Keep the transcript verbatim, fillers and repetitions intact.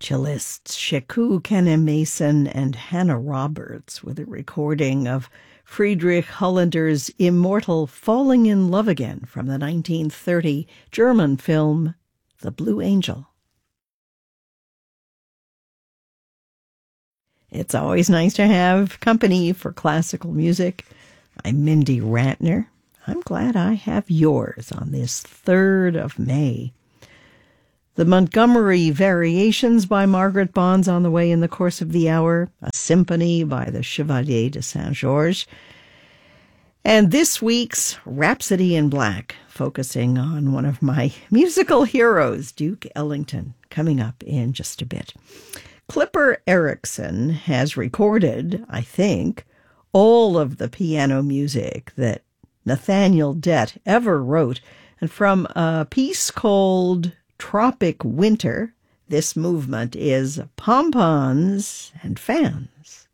Cellists Sheku Kenna Mason and Hannah Roberts with a recording of Friedrich Hollander's immortal Falling in Love Again from the nineteen thirty German film The Blue Angel. It's always nice to have company for classical music. I'm Mindy Ratner. I'm glad I have yours on this third of May. The Montgomery Variations by Margaret Bonds on the way in the course of the hour, a symphony by the Chevalier de Saint-Georges, and this week's Rhapsody in Black, focusing on one of my musical heroes, Duke Ellington, coming up in just a bit. Clipper Erickson has recorded, I think, all of the piano music that Nathaniel Dett ever wrote, and from a piece called Tropic Winter, this movement is Pom-Poms and Fans.